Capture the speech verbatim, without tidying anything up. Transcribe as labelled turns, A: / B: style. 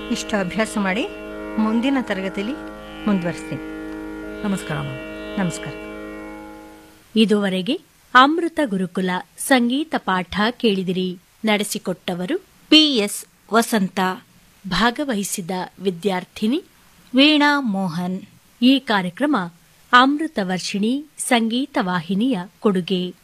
A: ಇಷ್ಟು ಅಭ್ಯಾಸ ಮಾಡಿ ಮುಂದಿನ ತರಗತಿಯಲ್ಲಿ ಮುಂದುವರಿಸ್ತೀನಿ.
B: ನಮಸ್ಕಾರ ಮ್ಯಾಮ್.
A: ನಮಸ್ಕಾರ.
C: ಇದುವರೆಗೆ ಅಮೃತ ಗುರುಕುಲ ಸಂಗೀತ ಪಾಠ ಕೇಳಿದಿರಿ. ನಡೆಸಿಕೊಟ್ಟವರು ಪಿಎಸ್ ವಸಂತ. ಭಾಗವಹಿಸಿದ ವಿದ್ಯಾರ್ಥಿನಿ ವೀಣಾ ಮೋಹನ್. ಈ ಕಾರ್ಯಕ್ರಮ ಅಮೃತ ವರ್ಷಿಣಿ ಸಂಗೀತ ವಾಹಿನಿಯ ಕೊಡುಗೆ.